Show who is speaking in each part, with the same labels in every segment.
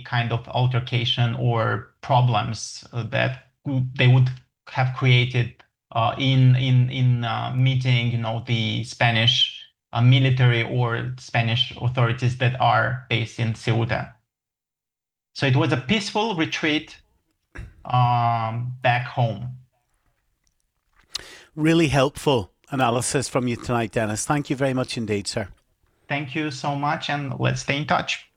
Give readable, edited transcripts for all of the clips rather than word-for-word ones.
Speaker 1: kind of altercation or problems that they would have created in meeting, the Spanish military or Spanish authorities that are based in Ceuta. So it was a peaceful retreat back home.
Speaker 2: Really helpful analysis from you tonight, Dennis. Thank you very much indeed, sir.
Speaker 1: Thank you so much, and let's stay in touch.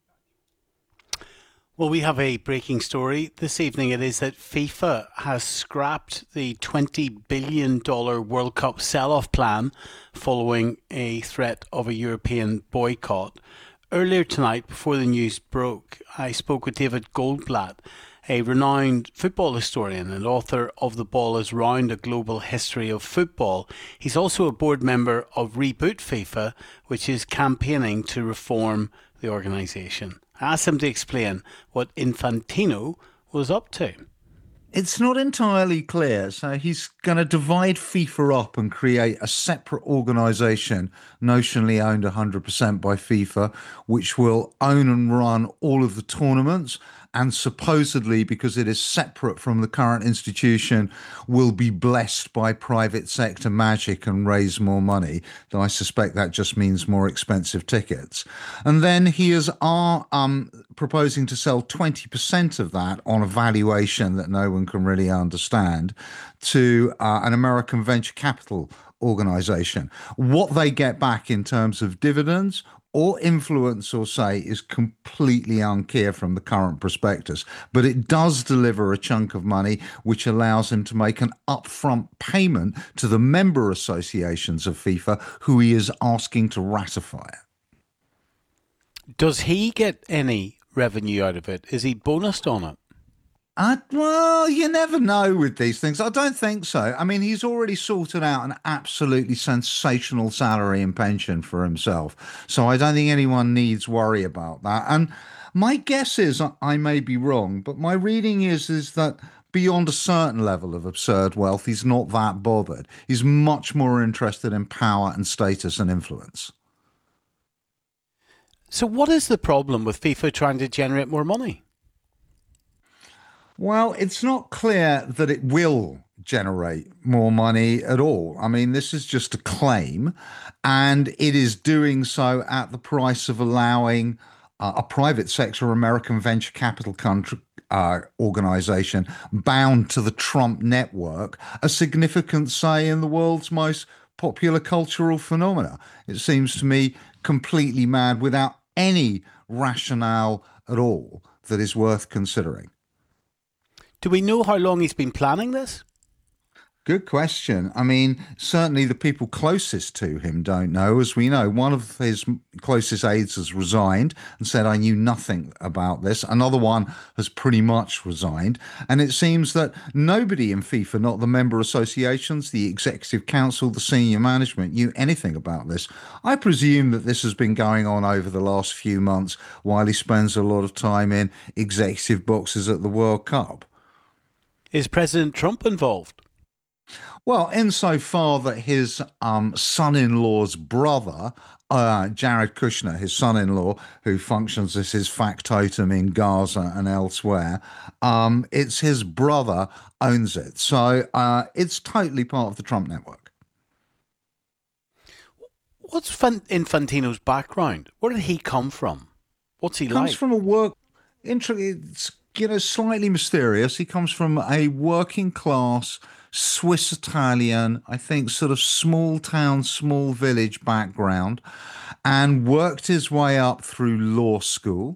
Speaker 2: Well, we have a breaking story this evening. It is that FIFA has scrapped the $20 billion World Cup sell-off plan following a threat of a European boycott. Earlier tonight, before the news broke, I spoke with David Goldblatt, a renowned football historian and author of The Ball is Round, a global history of football. He's also a board member of Reboot FIFA, which is campaigning to reform the organisation. I asked him to explain what Infantino was up to.
Speaker 3: It's not entirely clear. So he's going to divide FIFA up and create a separate organisation, notionally owned 100% by FIFA, which will own and run all of the tournaments. And supposedly, because it is separate from the current institution, will be blessed by private sector magic and raise more money. Though I suspect that just means more expensive tickets. And then he is proposing to sell 20% of that on a valuation that no one can really understand to an American venture capital organization. What they get back in terms of dividends or influence or say is completely unclear from the current prospectus, but it does deliver a chunk of money which allows him to make an upfront payment to the member associations of FIFA who he is asking to ratify it.
Speaker 2: Does he get any revenue out of it? Is he bonused on it?
Speaker 3: Well, you never know with these things. I don't think so. I mean, he's already sorted out an absolutely sensational salary and pension for himself. So I don't think anyone needs worry about that. And my guess is, I may be wrong, but my reading is that beyond a certain level of absurd wealth, he's not that bothered. He's much more interested in power and status and influence.
Speaker 2: So what is the problem with FIFA trying to generate more money?
Speaker 3: Well, it's not clear that it will generate more money at all. I mean, this is just a claim, and it is doing so at the price of allowing a private sector American venture capital organization bound to the Trump network a significant say in the world's most popular cultural phenomena. It seems to me completely mad without any rationale at all that is worth considering.
Speaker 2: Do we know how long he's been planning this?
Speaker 3: Good question. I mean, certainly the people closest to him don't know. As we know, one of his closest aides has resigned and said, I knew nothing about this. Another one has pretty much resigned. And it seems that nobody in FIFA, not the member associations, the executive council, the senior management, knew anything about this. I presume that this has been going on over the last few months while he spends a lot of time in executive boxes at the World Cup.
Speaker 2: Is President Trump involved?
Speaker 3: Well, insofar that his son-in-law's brother, Jared Kushner, his son-in-law, who functions as his factotum in Gaza and elsewhere, it's his brother owns it. So it's totally part of the Trump network.
Speaker 2: What's Infantino's background? Where did he come from? What's he like?
Speaker 3: Comes from a work... It's, slightly mysterious. He comes from a working class Swiss Italian, I think, sort of small town, small village background, and worked his way up through law school,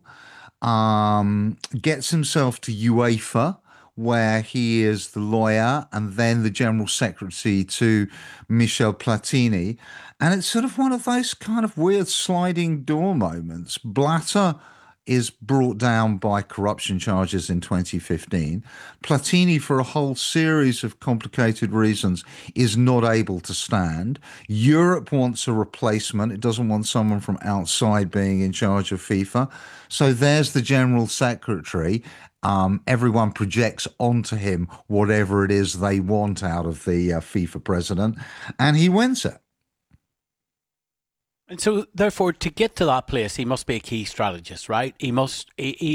Speaker 3: gets himself to UEFA, where he is the lawyer and then the general secretary to Michel Platini. And it's sort of one of those kind of weird sliding door moments. Blatter is brought down by corruption charges in 2015. Platini, for a whole series of complicated reasons, is not able to stand. Europe wants a replacement. It doesn't want someone from outside being in charge of FIFA. So there's the general secretary. Everyone projects onto him whatever it is they want out of the FIFA president, and he wins it.
Speaker 2: And so, therefore, to get to that place, he must be a key strategist, right? He